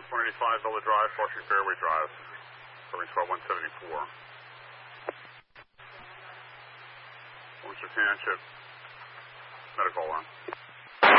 185 Villa Drive, Flushing Fairway Drive, serving squad 174. Worcester Township, medical alarm.